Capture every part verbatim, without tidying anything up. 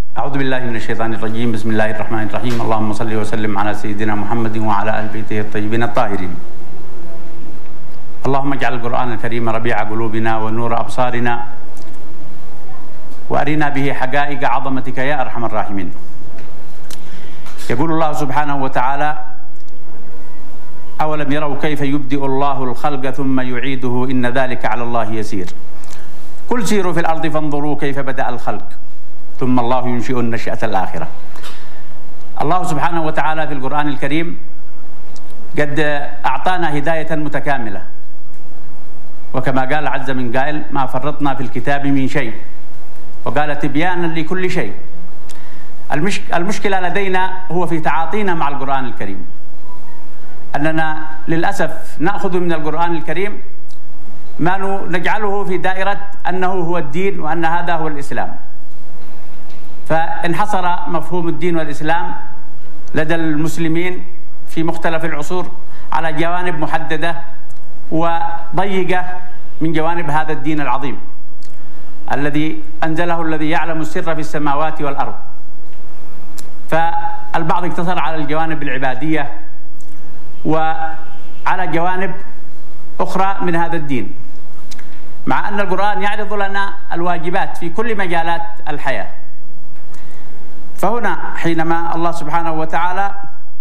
أعوذ بالله من الشيطان الرجيم. بسم الله الرحمن الرحيم. اللهم صل وسلم على سيدنا محمد وعلى آل بيته الطيبين الطاهرين. اللهم اجعل القرآن الكريم ربيع قلوبنا ونور أبصارنا وأرنا به حقائق عظمتك يا أرحم الراحمين. يقول الله سبحانه وتعالى: أولم يروا كيف يبدئ الله الخلق ثم يعيده إن ذلك على الله يسير. قل سيروا في الأرض فانظروا كيف بدأ الخلق ثم الله ينشئ النشأة الآخرة. الله سبحانه وتعالى في القرآن الكريم قد أعطانا هداية متكاملة، وكما قال عز من قائل: ما فرطنا في الكتاب من شيء، وقال: تبيانا لكل شيء. المشكلة لدينا هو في تعاطينا مع القرآن الكريم، أننا للأسف نأخذ من القرآن الكريم ما نجعله في دائرة أنه هو الدين وأن هذا هو الإسلام، فانحصر مفهوم الدين والإسلام لدى المسلمين في مختلف العصور على جوانب محددة وضيقة من جوانب هذا الدين العظيم الذي أنزله الذي يعلم السر في السماوات والأرض. فالبعض اقتصر على الجوانب العبادية وعلى جوانب أخرى من هذا الدين، مع أن القرآن يعرض لنا الواجبات في كل مجالات الحياة. فهنا حينما الله سبحانه وتعالى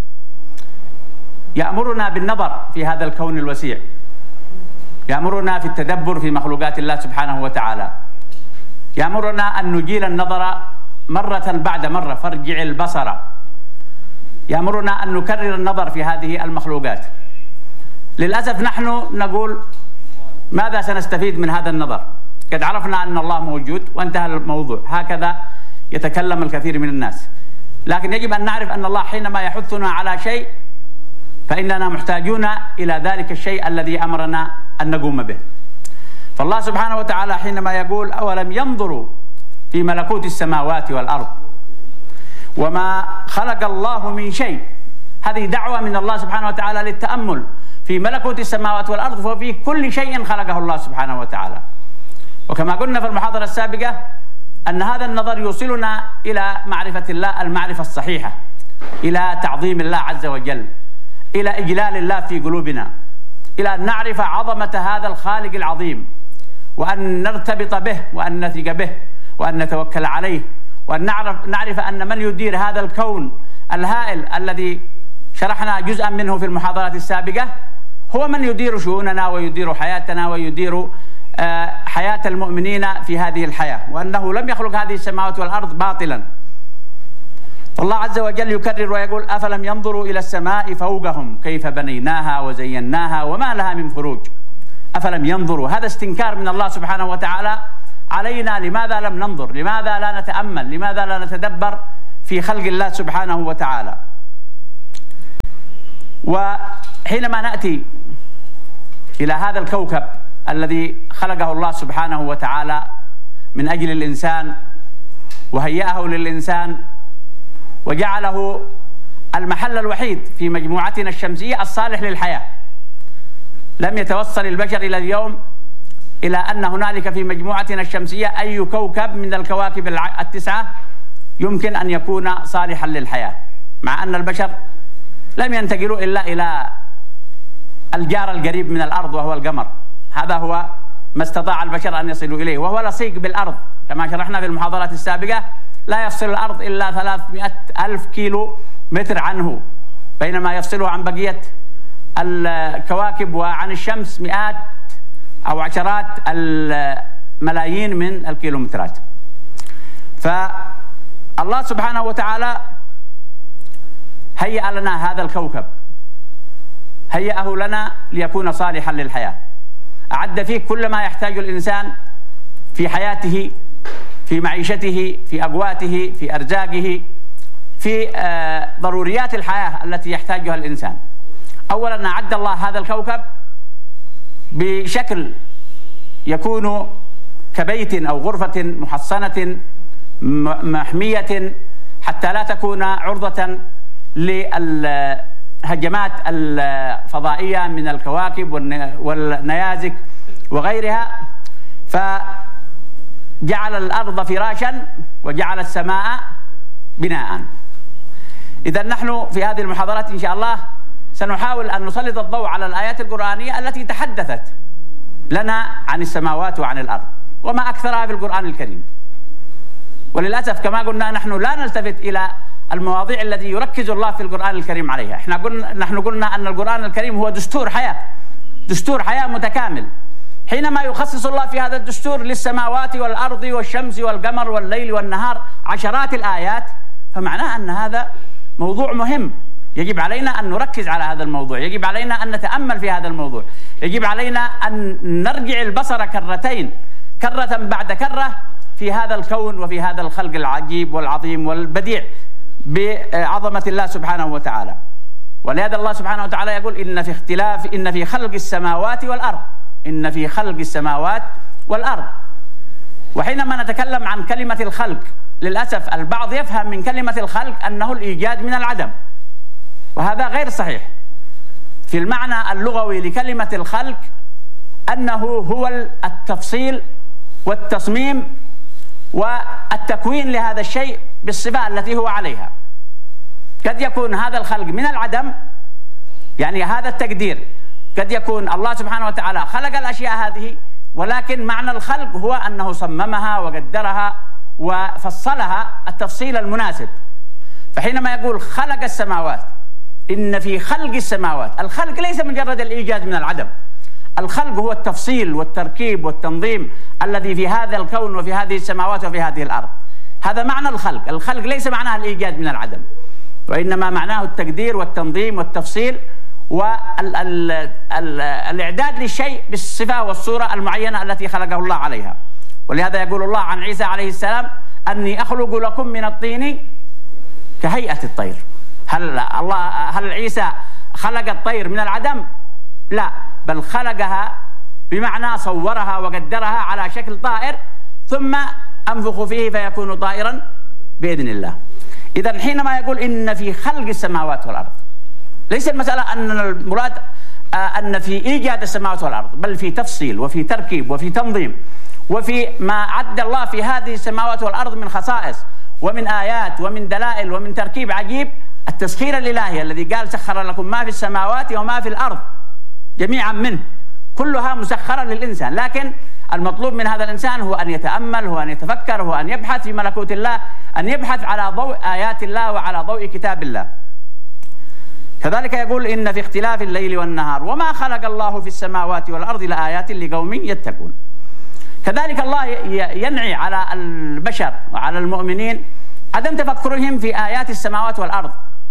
يأمرنا بالنظر في هذا الكون الوسيع، يأمرنا في التدبر في مخلوقات الله سبحانه وتعالى، يأمرنا أن نجيل النظر مرة بعد مرة، فارجع البصر، يأمرنا أن نكرر النظر في هذه المخلوقات. للأسف نحن نقول: ماذا سنستفيد من هذا النظر؟ قد عرفنا أن الله موجود وانتهى الموضوع. هكذا يتكلم الكثير من الناس، لكن يجب أن نعرف أن الله حينما يحثنا على شيء فإننا محتاجون إلى ذلك الشيء الذي أمرنا أن نقوم به. فالله سبحانه وتعالى حينما يقول: أولم ينظروا في ملكوت السماوات والأرض وما خلق الله من شيء، هذه دعوة من الله سبحانه وتعالى للتأمل في ملكوت السماوات والأرض، وفي كل شيء خلقه الله سبحانه وتعالى. وكما قلنا في المحاضرة السابقة أن هذا النظر يوصلنا إلى معرفة الله المعرفة الصحيحة، إلى تعظيم الله عز وجل، إلى إجلال الله في قلوبنا، إلى أن نعرف عظمة هذا الخالق العظيم، وأن نرتبط به، وأن نثق به، وأن نتوكل عليه، وأن نعرف, نعرف أن من يدير هذا الكون الهائل الذي شرحنا جزءا منه في المحاضرات السابقة هو من يدير شؤوننا ويدير حياتنا ويدير حياة المؤمنين في هذه الحياة، وأنه لم يخلق هذه السماوات والأرض باطلا. الله عز وجل يكرر ويقول: أفلم ينظروا إلى السماء فوقهم كيف بنيناها وزيناها وما لها من فروج. أفلم ينظروا، هذا استنكار من الله سبحانه وتعالى علينا. لماذا لم ننظر؟ لماذا لا نتأمل؟ لماذا لا نتدبر في خلق الله سبحانه وتعالى؟ وحينما نأتي إلى هذا الكوكب الذي خلقه الله سبحانه وتعالى من أجل الإنسان، وهيأه للإنسان، وجعله المحل الوحيد في مجموعتنا الشمسية الصالح للحياة. لم يتوصل البشر إلى اليوم إلى أن هنالك في مجموعتنا الشمسية أي كوكب من الكواكب التسعة يمكن أن يكون صالحا للحياة، مع أن البشر لم ينتقلوا إلا إلى الجار القريب من الأرض وهو القمر. هذا هو ما استطاع البشر أن يصلوا إليه، وهو لصيق بالأرض كما شرحنا في المحاضرات السابقة. لا يفصل الأرض إلا ثلاثمائة ألف كيلو متر عنه، بينما يفصله عن بقية الكواكب وعن الشمس مئات أو عشرات الملايين من الكيلومترات. فالله سبحانه وتعالى هيأ لنا هذا الكوكب، هيأه لنا ليكون صالحا للحياة، أعد فيه كل ما يحتاج الإنسان في حياته، في معيشته، في أقواته، في أرزاقه، في ضروريات الحياة التي يحتاجها الإنسان. أولا أعد الله هذا الكوكب بشكل يكون كبيت أو غرفة محصنة محمية حتى لا تكون عرضة للهجمات الفضائية من الكواكب والنيازك وغيرها. فجعل الأرض فراشا وجعل السماء بناء. إذا نحن في هذه المحاضرات إن شاء الله سنحاول أن نسلط الضوء على الآيات القرآنية التي تحدثت لنا عن السماوات وعن الأرض وما أكثرها في القرآن الكريم. وللأسف كما قلنا نحن لا نلتفت إلى المواضيع التي يركز الله في القرآن الكريم عليها. احنا قلنا نحن قلنا أن القرآن الكريم هو دستور حياة، دستور حياة متكامل. حينما يخصص الله في هذا الدستور للسماوات والأرض والشمس والقمر والليل والنهار عشرات الآيات، فمعناه أن هذا موضوع مهم، يجب علينا أن نركز على هذا الموضوع، يجب علينا أن نتأمل في هذا الموضوع، يجب علينا أن نرجع البصر كرتين، كرة بعد كرة في هذا الكون وفي هذا الخلق العجيب والعظيم والبديع بعظمة الله سبحانه وتعالى. ولهذا الله سبحانه وتعالى يقول إن في اختلاف إن في خلق السماوات والأرض، إن في خلق السماوات والأرض. وحينما نتكلم عن كلمة الخلق للأسف البعض يفهم من كلمة الخلق أنه الإيجاد من العدم، وهذا غير صحيح. في المعنى اللغوي لكلمة الخلق أنه هو التفصيل والتصميم والتكوين لهذا الشيء بالصفة التي هو عليها. قد يكون هذا الخلق من العدم، يعني هذا التقدير قد يكون الله سبحانه وتعالى خلق الأشياء هذه، ولكن معنى الخلق هو أنه صممها وقدرها وفصلها التفصيل المناسب. فحينما يقول خلق السماوات، إن في خلق السماوات، الخلق ليس مجرد الإيجاد من العدم، الخلق هو التفصيل والتركيب والتنظيم الذي في هذا الكون وفي هذه السماوات وفي هذه الأرض. هذا معنى الخلق. الخلق ليس معناه الإيجاد من العدم، وإنما معناه التقدير والتنظيم والتفصيل والإعداد للشيء بالصفة والصورة المعينة التي خلقه الله عليها. ولهذا يقول الله عن عيسى عليه السلام أني أخلق لكم من الطين كهيئة الطير. هل الله هل عيسى خلق الطير من العدم؟ لا، بل خلقها بمعنى صورها وقدرها على شكل طائر ثم أنفخ فيه فيكون طائرا بإذن الله. إذن حينما يقول إن في خلق السماوات والأرض، ليس المسألة أن المراد أن في إيجاد السماوات والأرض، بل في تفصيل وفي تركيب وفي تنظيم وفي ما عد الله في هذه السماوات والأرض من خصائص ومن آيات ومن دلائل ومن تركيب عجيب. التسخير الإلهي الذي قال سخر لكم ما في السماوات وما في الأرض جميعا منه، كلها مسخرة للإنسان، لكن المطلوب من هذا الإنسان هو أن يتأمل، هو أن يتفكر، هو أن يبحث في ملكوت الله، أن يبحث على ضوء آيات الله وعلى ضوء كتاب الله. كذلك يقول إن في اختلاف الليل والنهار وما خلق الله في السماوات والأرض لآيات لقوم يتقون. كذلك الله ينعي على البشر وعلى المؤمنين عدم تفكرهم في آيات السماوات والأرض.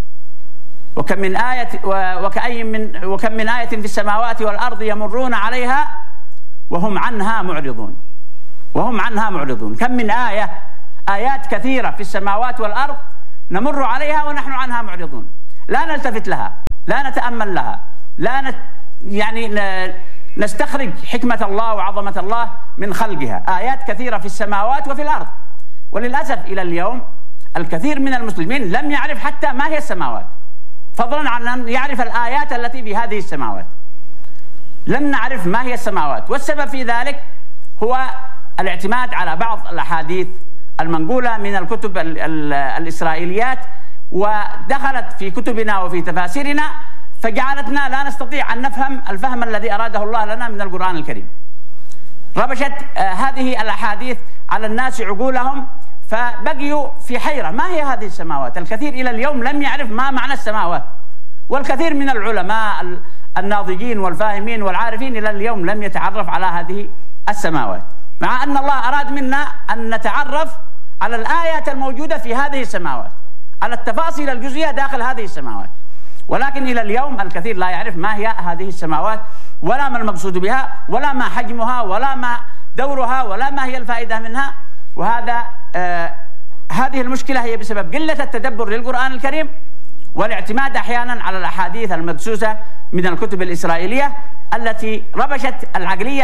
وكم من آية وكأي من وكم من آية في السماوات والأرض يمرون عليها وهم عنها معرضون، وهم عنها معرضون. كم من آية، آيات كثيرة في السماوات والأرض نمر عليها ونحن عنها معرضون، لا نلتفت لها، لا نتأمل لها، لا نت يعني نستخرج حكمة الله وعظمة الله من خلقها. آيات كثيرة في السماوات وفي الأرض. وللأسف إلى اليوم الكثير من المسلمين لم يعرف حتى ما هي السماوات، فضلا عن أن يعرف الآيات التي في هذه السماوات. لن نعرف ما هي السماوات، والسبب في ذلك هو الاعتماد على بعض الأحاديث المنقولة من الكتب ال ال الإسرائيليات، ودخلت في كتبنا وفي تفاسيرنا، فجعلتنا لا نستطيع أن نفهم الفهم الذي أراده الله لنا من القرآن الكريم. ربشت آه هذه الأحاديث على الناس عقولهم، فبقيوا في حيرة، ما هي هذه السماوات؟ الكثير إلى اليوم لم يعرف ما معنى السماوات، والكثير من العلماء الناضجين والفاهمين والعارفين إلى اليوم لم يتعرف على هذه السماوات، مع أن الله أراد منا أن نتعرف على الآيات الموجودة في هذه السماوات، على التفاصيل الجزئية داخل هذه السماوات. ولكن إلى اليوم الكثير لا يعرف ما هي هذه السماوات، ولا ما المقصود بها، ولا ما حجمها، ولا ما دورها، ولا ما هي الفائدة منها. وهذا آه هذه المشكلة هي بسبب قلة التدبر للقرآن الكريم، والاعتماد أحيانا على الأحاديث المدسوسة من الكتب الإسرائيلية التي ربشت العقلية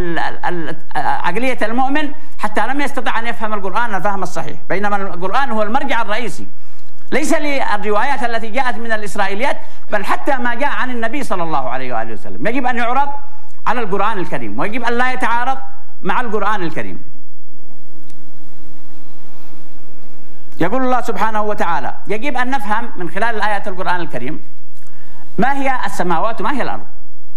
عقلية المؤمن حتى لم يستطع أن يفهم القرآن الفهم الصحيح، بينما القرآن هو المرجع الرئيسي ليس للروايات التي جاءت من الإسرائيليات، بل حتى ما جاء عن النبي صلى الله عليه وآله وسلم يجب أن يعرض على القرآن الكريم، ويجب أن لا يتعارض مع القرآن الكريم. يقول الله سبحانه وتعالى: يجب أن نفهم من خلال الآيات القرآن الكريم ما هي السماوات وما هي الأرض.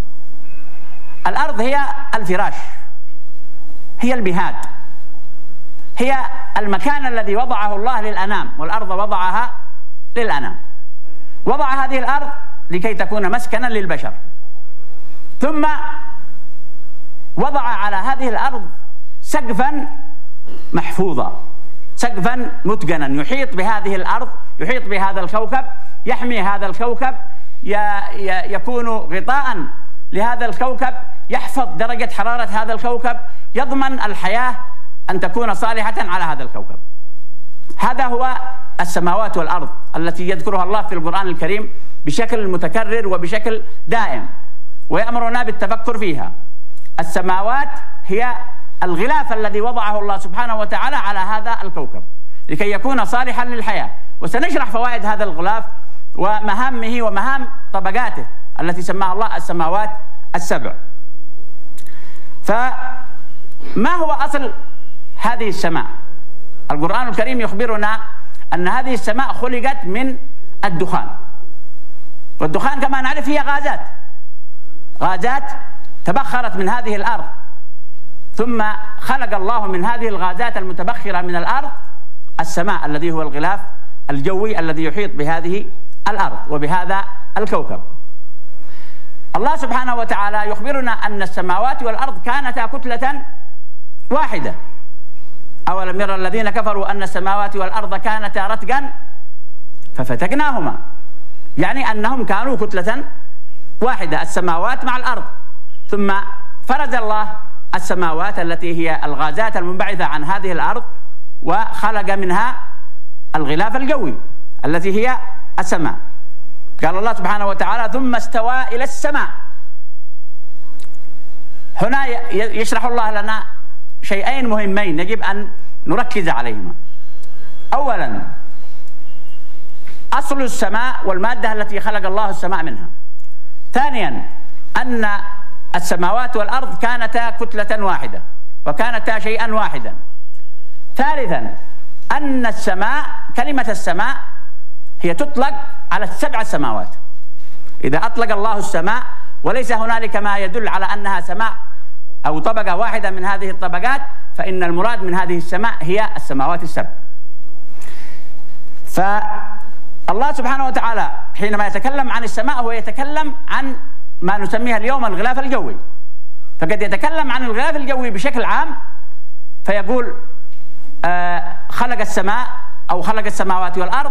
الأرض هي الفراش، هي المهاد، هي المكان الذي وضعه الله للأنام، والأرض وضعها للأنام. وضع هذه الأرض لكي تكون مسكنا للبشر، ثم وضع على هذه الأرض سقفا محفوظا، سقفا متقنا يحيط بهذه الأرض، يحيط بهذا الكوكب، يحمي هذا الكوكب، يكون غطاء لهذا الكوكب، يحفظ درجة حرارة هذا الكوكب، يضمن الحياة أن تكون صالحة على هذا الكوكب. هذا هو السماوات والأرض التي يذكرها الله في القرآن الكريم بشكل متكرر وبشكل دائم، ويأمرنا بالتفكر فيها. السماوات هي الغلاف الذي وضعه الله سبحانه وتعالى على هذا الكوكب لكي يكون صالحا للحياة، وسنشرح فوائد هذا الغلاف ومهامه ومهام طبقاته التي سماها الله السماوات السبع. فما هو أصل هذه السماء؟ القرآن الكريم يخبرنا أن هذه السماء خلقت من الدخان، والدخان كما نعرف هي غازات غازات تبخرت من هذه الأرض، ثم خلق الله من هذه الغازات المتبخرة من الأرض السماء الذي هو الغلاف الجوي الذي يحيط بهذه الأرض وبهذا الكوكب. الله سبحانه وتعالى يخبرنا أن السماوات والأرض كانتا كتلة واحدة. أولم يرى الذين كفروا أن السماوات والأرض كانتا رتقا ففتقناهما، يعني أنهم كانوا كتلة واحدة، السماوات مع الأرض. ثم فرز الله السماوات التي هي الغازات المنبعثة عن هذه الأرض، وخلق منها الغلاف الجوي التي هي السماء. قال الله سبحانه وتعالى: ثم استوى إلى السماء. هنا يشرح الله لنا شيئين مهمين يجب أن نركز عليهما. أولا، أصل السماء والمادة التي خلق الله السماء منها. ثانيا، أن السماوات والأرض كانتا كتلة واحدة وكانتا شيئا واحدا. ثالثا، أن السماء، كلمة السماء هي تطلق على السبع السماوات. إذا أطلق الله السماء وليس هنالك ما يدل على أنها سماء أو طبقة واحدة من هذه الطبقات، فإن المراد من هذه السماء هي السماوات السبع. فالله سبحانه وتعالى حينما يتكلم عن السماء هو يتكلم عن ما نسميها اليوم الغلاف الجوي، فقد يتكلم عن الغلاف الجوي بشكل عام فيقول آه خلق السماء أو خلق السماوات والأرض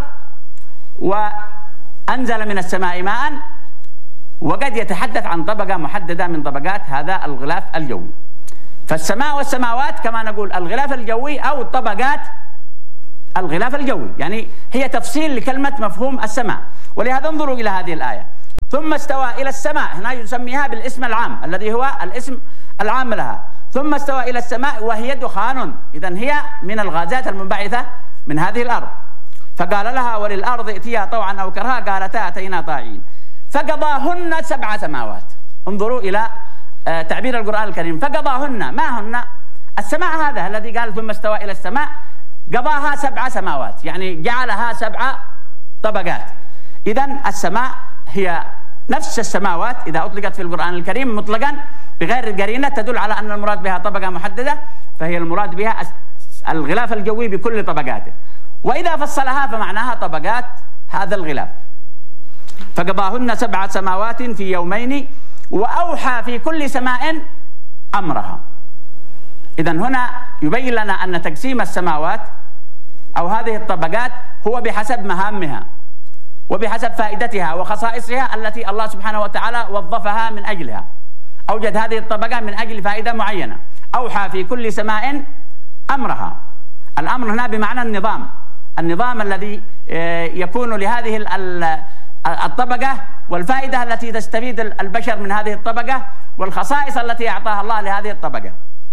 وأنزل من السماء ماء، وقد يتحدث عن طبقة محددة من طبقات هذا الغلاف الجوي. فالسماء والسماوات كما نقول الغلاف الجوي أو طبقات الغلاف الجوي، يعني هي تفصيل لكلمة مفهوم السماء. ولهذا انظروا إلى هذه الآية: ثم استوى إلى السماء، هنا يسميها بالاسم العام الذي هو الاسم العام لها. ثم استوى إلى السماء وهي دخان، إذن هي من الغازات المنبعثة من هذه الأرض. فقال لها وللأرض ائتيا طوعا أو كرها قالتا أتينا طاعين فقضاهن سبع سماوات. انظروا إلى تعبير القرآن الكريم: فقضاهن، ما هن؟ السماء هذا الذي قال ثم استوى إلى السماء قضاها سبع سماوات، يعني جعلها سبع طبقات. إذن السماء هي نفس السماوات إذا أطلقت في القرآن الكريم مطلقا بغير قرينة تدل على أن المراد بها طبقة محددة، فهي المراد بها الغلاف الجوي بكل طبقاته. وإذا فصلها فمعناها طبقات هذا الغلاف. فقضاهن سبع سماوات في يومين وأوحى في كل سماء أمرها. إذن هنا يبين لنا أن تقسيم السماوات أو هذه الطبقات هو بحسب مهامها وبحسب فائدتها وخصائصها التي الله سبحانه وتعالى وظفها من أجلها. أوجد هذه الطبقة من أجل فائدة معينة. أوحى في كل سماء أمرها. الأمر هنا بمعنى النظام، النظام الذي يكون لهذه الطبقة والفائدة التي تستفيد البشر من هذه الطبقة والخصائص التي أعطاها الله لهذه الطبقة.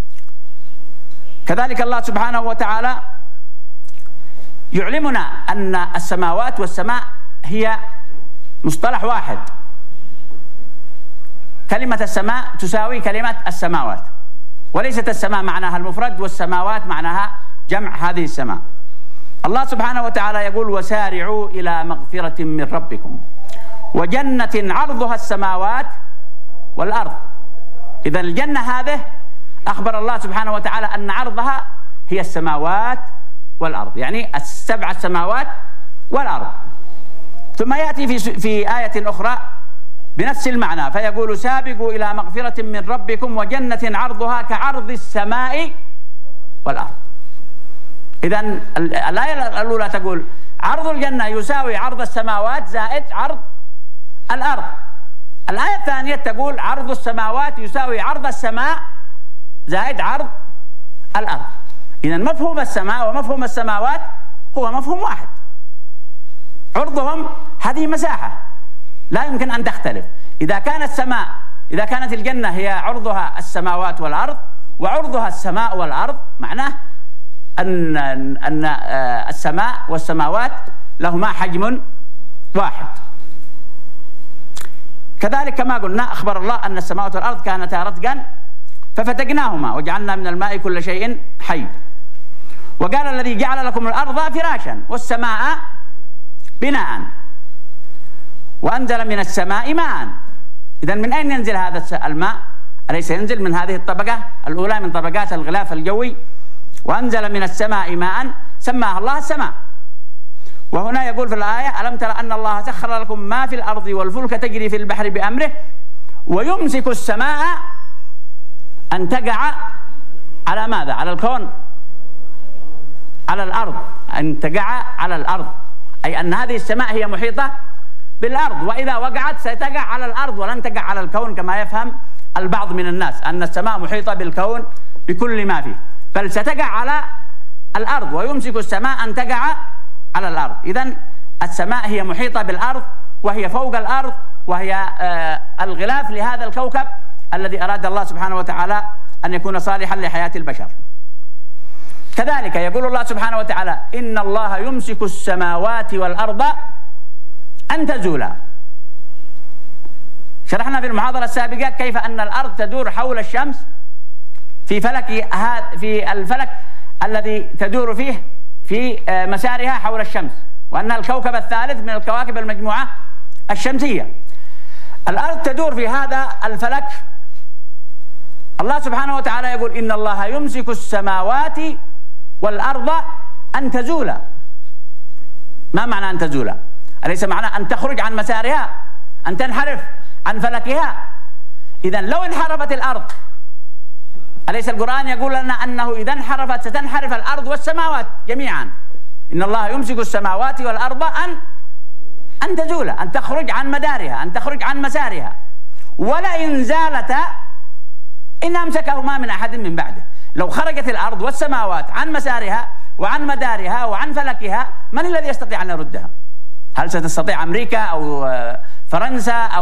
كذلك الله سبحانه وتعالى يعلمنا أن السماوات والسماء هي مصطلح واحد. كلمة السماء تساوي كلمة السماوات، وليست السماء معناها المفرد والسماوات معناها جمع هذه السماء. الله سبحانه وتعالى يقول وسارعوا إلى مغفرة من ربكم وجنة عرضها السماوات والأرض. إذا الجنة هذه أخبر الله سبحانه وتعالى أن عرضها هي السماوات والأرض، يعني السبع السماوات والأرض. ثم يأتي في في آية أخرى بنفس المعنى فيقول سابقوا إلى مغفرة من ربكم وجنة عرضها كعرض السماء والأرض. إذن الآية الأولى تقول عرض الجنة يساوي عرض السماوات زائد عرض الأرض. الآية الثانية تقول عرض السماوات يساوي عرض السماء زائد عرض الأرض. إذن مفهوم السماء ومفهوم السماوات هو مفهوم واحد، عرضهم هذه مساحة لا يمكن أن تختلف. إذا كانت السماء إذا كانت الجنة هي عرضها السماوات والأرض وعرضها السماء والأرض، معناه أن أن السماء والسماوات لهما حجم واحد. كذلك كما قلنا أخبر الله أن السماوات والأرض كانتا رتقا ففتقناهما وجعلنا من الماء كل شيء حي. وقال الذي جعل لكم الأرض فراشا والسماء بناء وأنزل من السماء ماء. إذن من أين ينزل هذا الماء؟ أليس ينزل من هذه الطبقة الأولى من طبقات الغلاف الجوي؟ وأنزل من السماء ماء سماها الله السماء. وهنا يقول في الآية ألم تر أن الله سخر لكم ما في الأرض والفلك تجري في البحر بأمره ويمسك السماء أن تقع على ماذا؟ على الكون، على الأرض، أن تقع على الأرض، أي أن هذه السماء هي محيطة بالأرض، وإذا وقعت ستقع على الأرض ولن تقع على الكون كما يفهم البعض من الناس أن السماء محيطة بالكون بكل ما فيه، بل ستقع على الأرض. ويمسك السماء أن تقع على الأرض. إذن السماء هي محيطة بالأرض وهي فوق الأرض وهي آه الغلاف لهذا الكوكب الذي أراد الله سبحانه وتعالى أن يكون صالحا لحياة البشر. كذلك يقول الله سبحانه وتعالى إن الله يمسك السماوات والأرض أن تزولا. شرحنا في المحاضرة السابقة كيف أن الأرض تدور حول الشمس في فلك في الفلك الذي تدور فيه في مسارها حول الشمس، وأن الكوكب الثالث من الكواكب المجموعة الشمسية. الأرض تدور في هذا الفلك. الله سبحانه وتعالى يقول إن الله يمسك السماوات والأرض أن تزولا. ما معنى أن تزولا؟ أليس معنى أن تخرج عن مسارها، أن تنحرف عن فلكها؟ إذن لو انحرفت الأرض، أليس القرآن يقول لنا أنه إذا انحرفت ستنحرف الأرض والسماوات جميعا؟ إن الله يمسك السماوات والأرض أن أن تزولا، أن تخرج عن مدارها، أن تخرج عن مسارها. ولئن زالتا إن أمسكهما من أحد من بعده. لو خرجت الأرض والسماوات عن مسارها وعن مدارها وعن فلكها، من الذي يستطيع أن يردها؟ هل ستستطيع أمريكا أو فرنسا أو